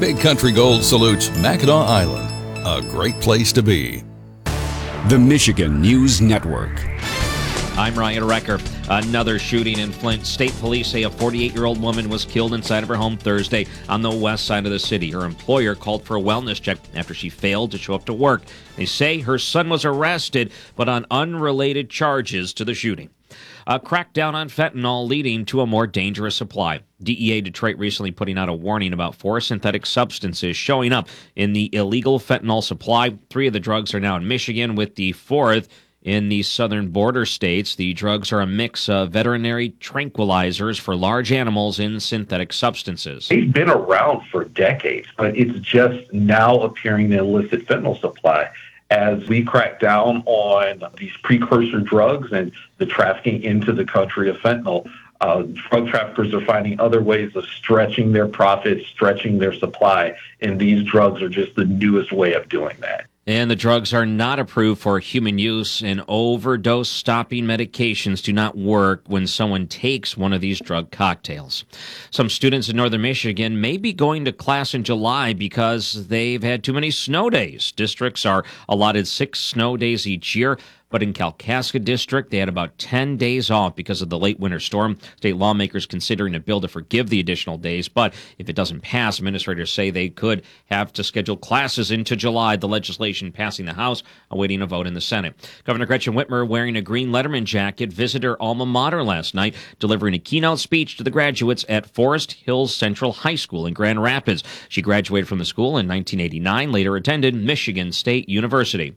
Big Country Gold salutes Mackinac Island, a great place to be. The Michigan News Network. I'm Ryan Recker. Another shooting in Flint. State police say a 48-year-old woman was killed inside of her home Thursday on the west side of the city. Her employer called for a wellness check after she failed to show up to work. They say her son was arrested, but on unrelated charges to the shooting. A crackdown on fentanyl leading to a more dangerous supply. DEA Detroit recently putting out a warning about 4 synthetic substances showing up in the illegal fentanyl supply. 3 of the drugs are now in Michigan, with the 4th in the southern border states. The drugs are a mix of veterinary tranquilizers for large animals and synthetic substances. They've been around for decades, but it's just now appearing in illicit fentanyl supply. As we crack down on these precursor drugs and the trafficking into the country of fentanyl, drug traffickers are finding other ways of stretching their profits, stretching their supply, and these drugs are just the newest way of doing that. And the drugs are not approved for human use, and overdose-stopping medications do not work when someone takes one of these drug cocktails. Some students in northern Michigan may be going to class in July because they've had too many snow days. Districts are allotted 6 snow days each year, but in Kalkaska District, they had about 10 days off because of the late winter storm. State lawmakers considering a bill to forgive the additional days, but if it doesn't pass, administrators say they could have to schedule classes into July. The legislation passing the House, awaiting a vote in the Senate. Governor Gretchen Whitmer, wearing a green Letterman jacket, visited her alma mater last night, delivering a keynote speech to the graduates at Forest Hills Central High School in Grand Rapids. She graduated from the school in 1989, later attended Michigan State University.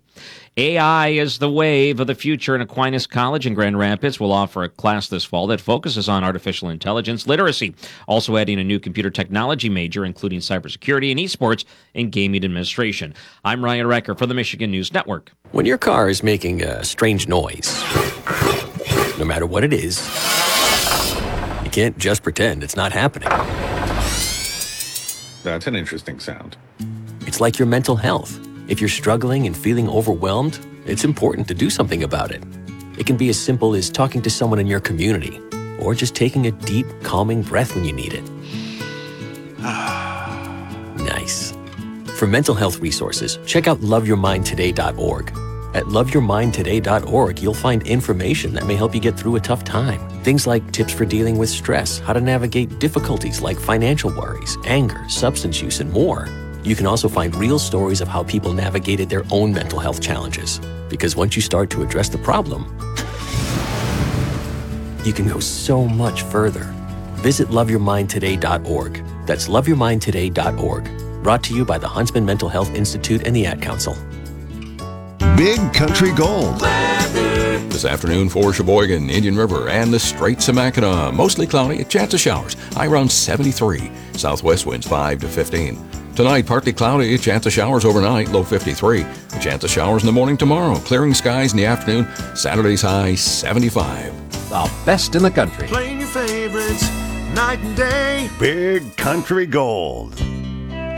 AI is the wave of the future, and Aquinas College in Grand Rapids will offer a class this fall that focuses on artificial intelligence literacy, also adding a new computer technology major, including cybersecurity and esports and gaming administration. I'm Ryan Recker for the Michigan News Network. When your car is making a strange noise, no matter what it is, you can't just pretend it's not happening. That's an interesting sound. It's like your mental health. If you're struggling and feeling overwhelmed, it's important to do something about it. It can be as simple as talking to someone in your community, or just taking a deep, calming breath when you need it. Nice. For mental health resources, check out loveyourmindtoday.org. At loveyourmindtoday.org, you'll find information that may help you get through a tough time. Things like tips for dealing with stress, how to navigate difficulties like financial worries, anger, substance use, and more. You can also find real stories of how people navigated their own mental health challenges. Because once you start to address the problem, you can go so much further. Visit loveyourmindtoday.org. That's loveyourmindtoday.org. Brought to you by the Huntsman Mental Health Institute and the Ad Council. Big Country Gold. This afternoon for Sheboygan, Indian River, and the Straits of Mackinac. Mostly cloudy, a chance of showers. High around 73. Southwest winds 5 to 15. Tonight, partly cloudy, a chance of showers overnight, low 53. A chance of showers in the morning tomorrow. Clearing skies in the afternoon. Saturday's high 75. The best in the country. Playing your favorites night and day. Big Country Gold.